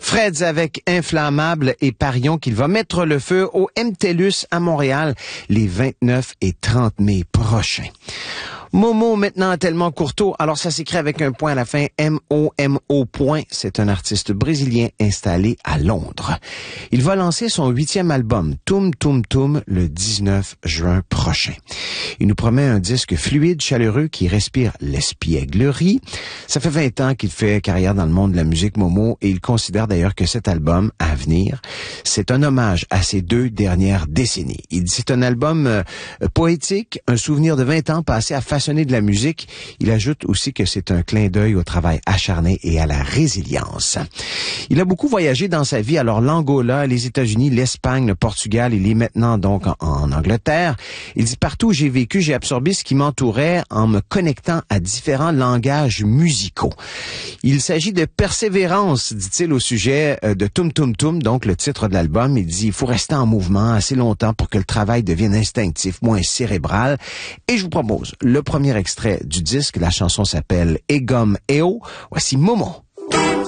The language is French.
Freds avec Inflammable et parions qu'il va mettre le feu au MTLUS à Montréal les 29 et 30 mai prochains. Momo, maintenant, tellement Courteau. Alors, ça s'écrit avec un point à la fin, M-O-M-O point. C'est un artiste brésilien installé à Londres. Il va lancer son 8e album, Toum Toum Toum, le 19 juin prochain. Il nous promet un disque fluide, chaleureux, qui respire l'espièglerie. Ça fait 20 ans qu'il fait carrière dans le monde de la musique, Momo, et il considère d'ailleurs que cet album, à venir, c'est un hommage à ses 2 dernières décennies. Il dit c'est un album poétique, un souvenir de 20 ans passés à façonner de la musique. Il ajoute aussi que c'est un clin d'œil au travail acharné et à la résilience. Il a beaucoup voyagé dans sa vie, alors l'Angola, les États-Unis, l'Espagne, le Portugal, il est maintenant donc en Angleterre. Il dit partout où j'ai vécu, j'ai absorbé ce qui m'entourait en me connectant à différents langages musicaux. Il s'agit de persévérance, dit-il au sujet de Toum Toum Toum, donc le titre de l'album. Il dit il faut rester en mouvement assez longtemps pour que le travail devienne instinctif, moins cérébral. Et je vous propose le premier extrait du disque. La chanson s'appelle Egom Eo. Voici Momo.